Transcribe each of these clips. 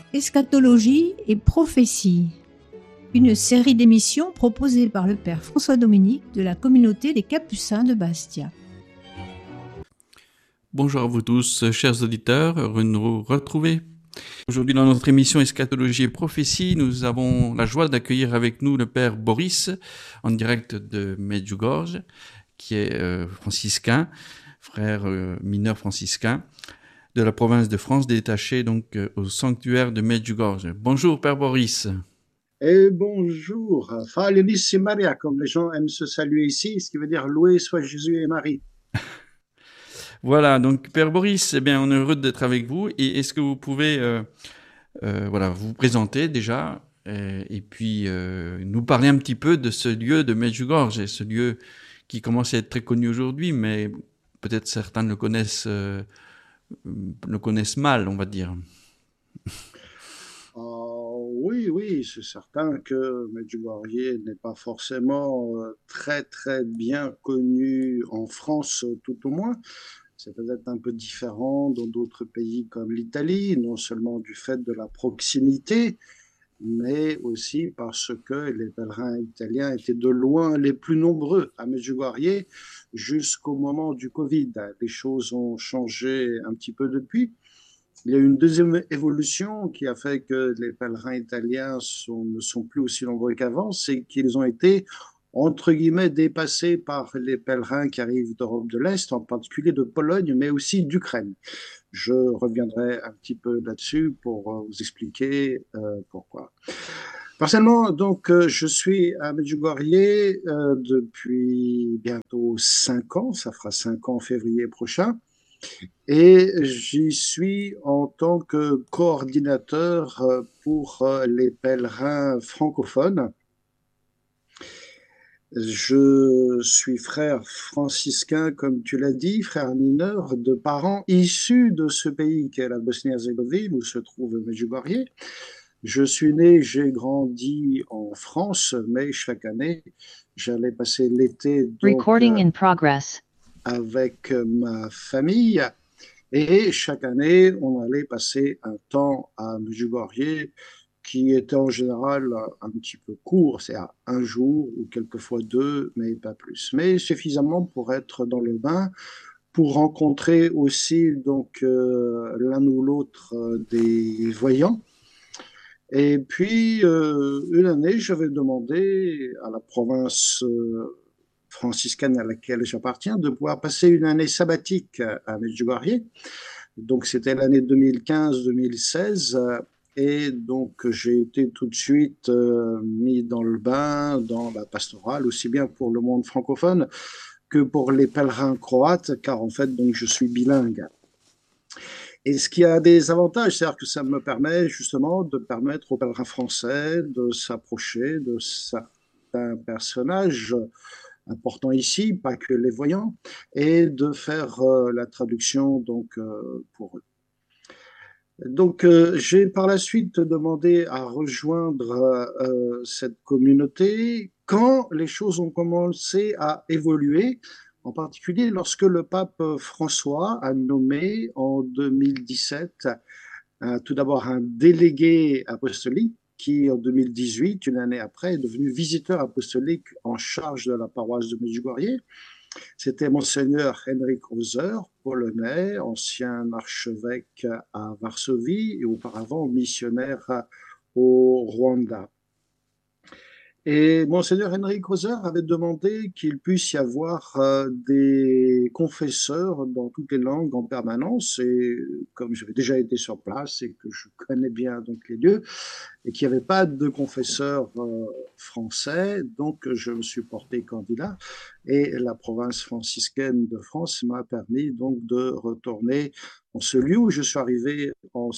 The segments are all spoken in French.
Eschatologie et prophétie, une série d'émissions proposée par le père François-Dominique de la communauté des Capucins de Bastia. Bonjour à vous tous, chers auditeurs, heureux de nous retrouver. Aujourd'hui, dans notre émission Eschatologie et prophétie, nous avons la joie d'accueillir avec nous le père Boris, en direct de Medjugorje, qui est franciscain, frère mineur franciscain de la province de France, détaché donc au sanctuaire de Medjugorje. Bonjour père Boris. Et bonjour, Falenis Maria, comme les gens aiment se saluer ici, ce qui veut dire loué soit Jésus et Marie. Voilà, donc père Boris, eh bien, on est heureux d'être avec vous. Et est-ce que vous pouvez vous présenter déjà et puis nous parler un petit peu de ce lieu de Medjugorje, ce lieu qui commence à être très connu aujourd'hui, mais peut-être certains le connaissent mal, on va dire. Oui, c'est certain que Medjugorje n'est pas forcément très très bien connu en France, tout au moins. C'est peut-être un peu différent dans d'autres pays comme l'Italie, non seulement du fait de la proximité, mais aussi parce que les pèlerins italiens étaient de loin les plus nombreux à Medjugorje jusqu'au moment du Covid. Les choses ont changé un petit peu depuis. Il y a eu une deuxième évolution qui a fait que les pèlerins italiens ne sont plus aussi nombreux qu'avant, c'est qu'ils ont été, entre guillemets, dépassés par les pèlerins qui arrivent d'Europe de l'Est, en particulier de Pologne, mais aussi d'Ukraine. Je reviendrai un petit peu là-dessus pour vous expliquer pourquoi. Personnellement, donc, je suis à Medjugorje depuis bientôt 5 ans, ça fera 5 ans en février prochain. Et j'y suis en tant que coordinateur pour les pèlerins francophones. Je suis frère franciscain, comme tu l'as dit, frère mineur de parents issus de ce pays qu'est la Bosnie-Herzégovine, où se trouve Medjugorje. Je suis né, j'ai grandi en France, mais chaque année, j'allais passer l'été donc avec ma famille. Et chaque année, on allait passer un temps à Medjugorje qui était en général un petit peu court, c'est à un jour ou quelquefois 2, mais pas plus. Mais suffisamment pour être dans le bain, pour rencontrer aussi donc l'un ou l'autre des voyants. Et puis, une année, j'avais demandé à la province franciscaine à laquelle j'appartiens de pouvoir passer une année sabbatique à Medjugorje. Donc, c'était l'année 2015-2016. Et donc, j'ai été tout de suite mis dans le bain, dans la pastorale, aussi bien pour le monde francophone que pour les pèlerins croates, car en fait, donc, je suis bilingue. Et ce qui a des avantages, c'est-à-dire que ça me permet justement de permettre aux pèlerins français de s'approcher de certains personnages importants ici, pas que les voyants, et de faire la traduction donc, pour eux. Donc, j'ai par la suite demandé à rejoindre cette communauté quand les choses ont commencé à évoluer, en particulier lorsque le pape François a nommé en 2017 tout d'abord un délégué apostolique qui, en 2018, une année après, est devenu visiteur apostolique en charge de la paroisse de Medjugorje. C'était Monseigneur Henryk Hauser, polonais, ancien archevêque à Varsovie et auparavant missionnaire au Rwanda. Et Monseigneur Henryk Hauser avait demandé qu'il puisse y avoir des confesseurs dans toutes les langues en permanence. Et comme j'avais déjà été sur place et que je connais bien donc les lieux, et qu'il n'y avait pas de confesseurs français, donc je me suis porté candidat. Et la province franciscaine de France m'a permis donc de retourner en ce lieu où je suis arrivé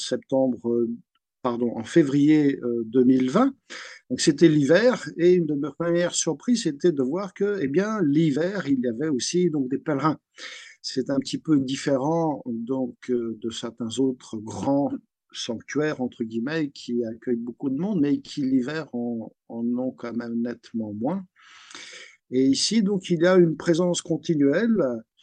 en février 2020. Donc c'était l'hiver et une de mes premières surprises c'était de voir que, eh bien, l'hiver il y avait aussi donc des pèlerins. C'est un petit peu différent donc de certains autres grands sanctuaires entre guillemets qui accueillent beaucoup de monde, mais qui l'hiver en ont quand même nettement moins. Et ici donc il y a une présence continuelle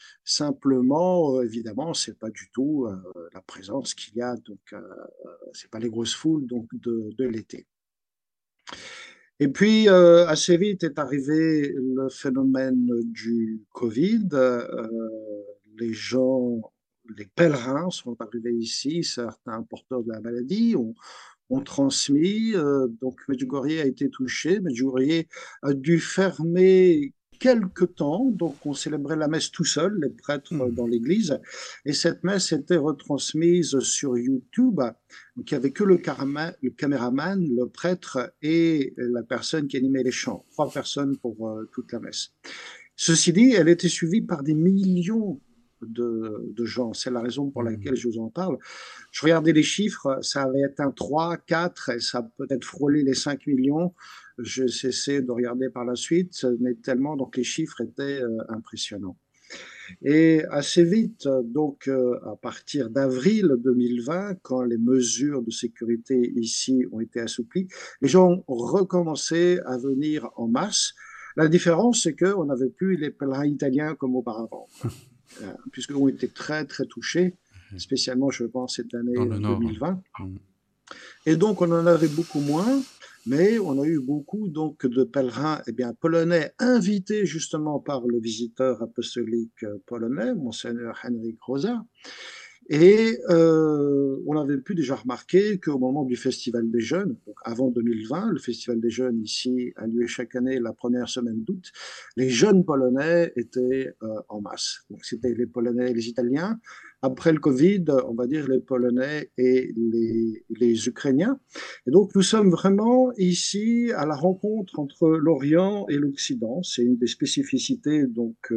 Simplement, évidemment, c'est pas du tout la présence qu'il y a, donc c'est pas les grosses foules donc de l'été. Et puis, assez vite est arrivé le phénomène du Covid. Les gens, les pèlerins sont arrivés ici, certains porteurs de la maladie ont transmis. Donc, Medjugorje a été touché. Medjugorje a dû fermer quelque temps. Donc, on célébrait la messe tout seul, les prêtres dans l'église. Et cette messe était retransmise sur YouTube. Donc, il n'y avait que le caméraman, le prêtre et la personne qui animait les chants. 3 personnes pour toute la messe. Ceci dit, elle était suivie par des millions de gens. C'est la raison pour laquelle je vous en parle. Je regardais les chiffres, ça avait atteint 3, 4, et ça a peut-être frôlé les 5 millions. Je cessais de regarder par la suite, mais tellement, donc les chiffres étaient impressionnants. Et assez vite, donc à partir d'avril 2020, quand les mesures de sécurité ici ont été assouplies, les gens ont recommencé à venir en masse. La différence, c'est qu'on n'avait plus les pèlerins italiens comme auparavant, puisqu'ils ont été très, très touchés, spécialement, je pense, cette année Dans le nord. 2020. Et donc, on en avait beaucoup moins, mais on a eu beaucoup donc, de pèlerins polonais invités justement par le visiteur apostolique polonais, Monseigneur Henryk Rosa. Et on avait pu déjà remarquer qu'au moment du Festival des Jeunes, donc avant 2020, le Festival des Jeunes ici a lieu chaque année la première semaine d'août, les jeunes Polonais étaient en masse. Donc c'était les Polonais et les Italiens. Après le Covid, on va dire les Polonais et les Ukrainiens. Et donc nous sommes vraiment ici à la rencontre entre l'Orient et l'Occident. C'est une des spécificités donc